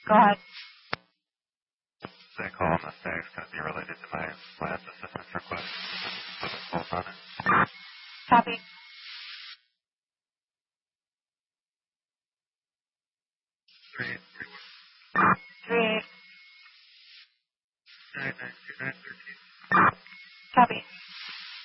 Go ahead. That call on the stack is going to be related to my last assistance request with a pulse on it. Copy. 3 3 9 9 2 9 13.